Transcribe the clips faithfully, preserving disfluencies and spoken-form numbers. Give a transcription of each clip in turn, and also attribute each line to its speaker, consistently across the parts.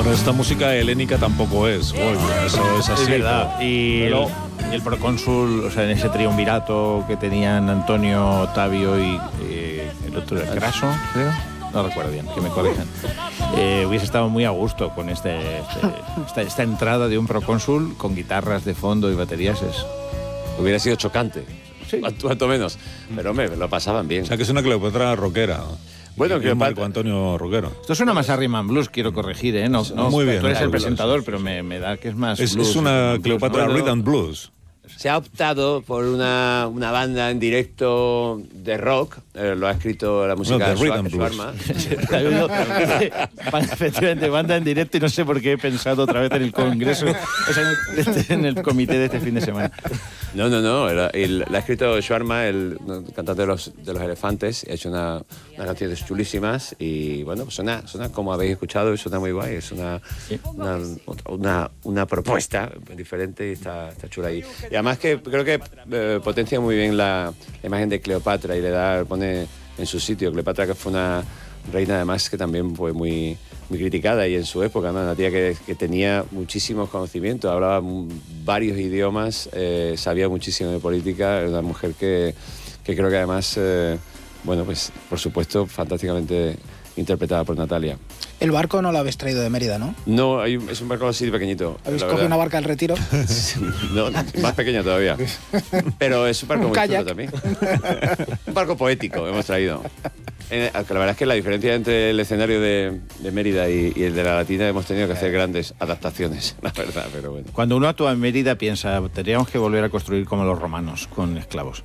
Speaker 1: Bueno, esta música helénica tampoco es, Goya, eso es así.
Speaker 2: Es verdad.
Speaker 1: Pero,
Speaker 2: y,
Speaker 1: pero,
Speaker 2: el, y el procónsul, o sea, en ese triunvirato que tenían Antonio, Otavio y eh, el otro, el Craso, creo. No recuerdo bien, que me corrijan. Eh, hubiese estado muy a gusto con este, este, esta, esta entrada de un procónsul con guitarras de fondo y baterías. Es...
Speaker 3: Hubiera sido chocante,
Speaker 2: sí.
Speaker 3: cuanto, cuanto menos. Pero hombre, lo pasaban bien.
Speaker 1: O sea, que es una Cleopatra rockera.
Speaker 3: Bueno,
Speaker 1: que Marco Antonio rockero.
Speaker 2: Esto suena más a Rhythm and Blues, quiero corregir, ¿eh? No, no,
Speaker 1: muy bien.
Speaker 2: Tú eres el
Speaker 3: blues,
Speaker 2: presentador,
Speaker 3: sí,
Speaker 2: pero me, me da que es más
Speaker 1: Es,
Speaker 2: blues,
Speaker 1: es una
Speaker 2: blues,
Speaker 1: Cleopatra
Speaker 3: ¿no?
Speaker 1: Rhythm and Blues.
Speaker 3: Se ha optado por una, una banda en directo de rock, eh, lo ha escrito la música
Speaker 1: No, de
Speaker 3: de
Speaker 1: Rhythm
Speaker 3: Swarma.
Speaker 2: Efectivamente, banda en directo y no sé por qué he pensado otra vez en el congreso, o sea, en el, en el comité de este fin de semana.
Speaker 3: No, no, no, la, el, la ha escrito Swarma, el, el cantante de los, de los Elefantes, ha hecho una, unas canciones chulísimas y bueno, pues suena, suena como habéis escuchado y suena muy guay, es una, sí. una, una, una propuesta diferente y está, está chula ahí. Y además que creo que eh, potencia muy bien la, la imagen de Cleopatra y le da, pone en su sitio. Cleopatra, que fue una reina además que también fue muy, muy criticada y en su época, ¿no? Una tía que, que tenía muchísimos conocimientos, hablaba varios idiomas, eh, sabía muchísimo de política, era una mujer que, que creo que además, eh, bueno, pues por supuesto, fantásticamente interpretada por Natalia.
Speaker 4: El barco no lo habéis traído de Mérida, ¿no?
Speaker 3: No, hay un, es un barco así pequeñito.
Speaker 4: ¿Habéis cogido una barca del Retiro?
Speaker 3: No, más pequeña todavía. Pero es un barco
Speaker 4: un
Speaker 3: muy
Speaker 4: kayak.
Speaker 3: chulo también. Un barco poético hemos traído. Eh, la verdad es que la diferencia entre el escenario de, de Mérida y, y el de la Latina hemos tenido que hacer grandes adaptaciones, la verdad, pero bueno.
Speaker 2: Cuando uno actúa en Mérida piensa, tendríamos que volver a construir como los romanos, con esclavos.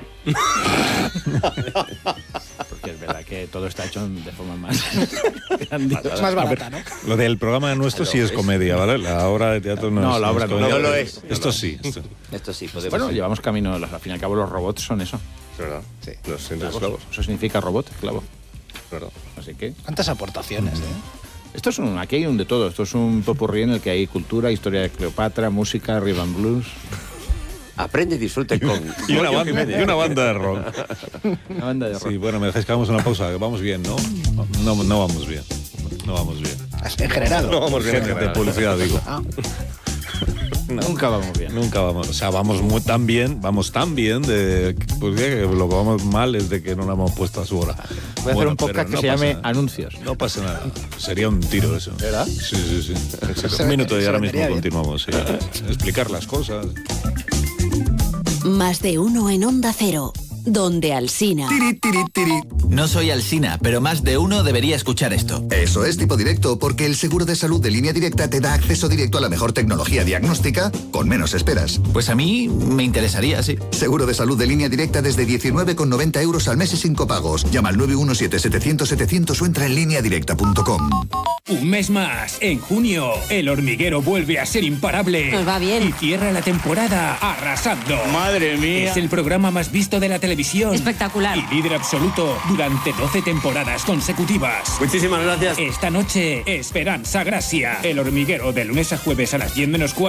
Speaker 2: Porque es verdad que todo está hecho de forma más grandiosa.
Speaker 4: Es más barata, ¿no?
Speaker 1: Lo del programa nuestro sí es comedia, ¿vale? La obra de teatro no,
Speaker 2: No,
Speaker 1: es
Speaker 2: la obra
Speaker 1: es
Speaker 2: no.
Speaker 1: comedia.
Speaker 3: No lo es.
Speaker 1: Esto sí. Esto,
Speaker 3: Esto sí, podemos.
Speaker 2: Bueno,
Speaker 3: sí.
Speaker 2: llevamos camino, al fin y al cabo los robots son eso.
Speaker 5: Es verdad.
Speaker 3: Sí.
Speaker 5: Los sientes esclavos.
Speaker 2: Eso significa robot, esclavo.
Speaker 5: Es verdad.
Speaker 2: Así que...
Speaker 4: ¿Cuántas aportaciones, eh?
Speaker 2: Esto es un, aquí hay un de todo. Esto es un popurrí en el que hay cultura, historia de Cleopatra, música, rhythm and blues.
Speaker 3: Aprende y disfrute con...
Speaker 1: y, una banda, y una banda de rock.
Speaker 2: Una banda de rock.
Speaker 1: Sí, bueno, me dejáis que hagamos una pausa. Vamos bien, ¿no? No, no vamos bien. No vamos bien.
Speaker 4: En general.
Speaker 5: No vamos bien.
Speaker 1: Gente de publicidad, digo.
Speaker 4: Ah.
Speaker 1: No,
Speaker 2: Nunca vamos bien.
Speaker 1: Nunca vamos. O sea, vamos muy tan bien, vamos tan bien de pues, que lo que vamos mal es de que no lo hemos puesto a su hora.
Speaker 2: Voy a hacer
Speaker 1: Bueno,
Speaker 2: un podcast
Speaker 1: pero
Speaker 2: que
Speaker 1: no
Speaker 2: se llame
Speaker 1: pasa-
Speaker 2: Anuncios.
Speaker 1: No pasa nada. Sería un tiro eso.
Speaker 2: ¿Verdad?
Speaker 1: Sí, sí, sí.
Speaker 4: Se
Speaker 1: Un minuto y
Speaker 4: se
Speaker 1: ahora
Speaker 4: vendería
Speaker 1: mismo
Speaker 4: bien.
Speaker 1: continuamos. Sí. Explicar las cosas.
Speaker 6: Más de uno en Onda Cero, donde Alsina.
Speaker 7: Tiri, tiri, tiri.
Speaker 8: No soy Alsina, pero más de uno debería escuchar esto.
Speaker 7: Eso es Tipo Directo, porque el seguro de salud de Línea Directa te da acceso directo a la mejor tecnología diagnóstica con menos esperas.
Speaker 8: Pues a mí me interesaría, sí.
Speaker 7: Seguro de salud de Línea Directa desde diecinueve con noventa euros al mes y sin copagos. Llama al nueve uno siete, setecientos, setecientos o entra en línea directa punto com.
Speaker 9: Un mes más, en junio, El Hormiguero vuelve a ser imparable.
Speaker 6: Nos va bien.
Speaker 9: Y cierra la temporada arrasando.
Speaker 2: ¡Madre mía!
Speaker 9: Es el programa más visto de la televisión.
Speaker 6: Espectacular.
Speaker 9: Y líder absoluto durante doce temporadas consecutivas.
Speaker 10: Muchísimas gracias.
Speaker 9: Esta noche, Esperanza Gracia. El Hormiguero, de lunes a jueves a las diez menos cuarto.